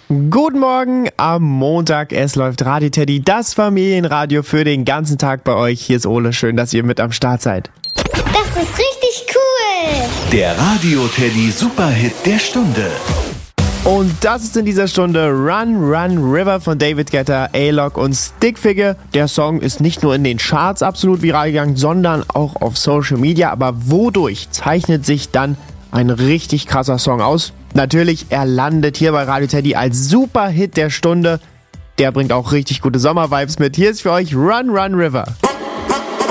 Guten Morgen am Montag, es läuft Radio Teddy, das Familienradio für den ganzen Tag bei euch. Hier ist Ole, schön, dass ihr mit am Start seid. Das ist richtig cool. Der Radio Teddy Superhit der Stunde. Und das ist in dieser Stunde Run, Run, River von David Guetta, A-Lock und Stickfigure. Der Song ist nicht nur in den Charts absolut viral gegangen, sondern auch auf Social Media. Aber wodurch zeichnet sich dann ein richtig krasser Song aus? Natürlich, er landet hier bei Radio Teddy als Superhit der Stunde. Der bringt auch richtig gute Sommervibes mit. Hier ist für euch Run, Run, River.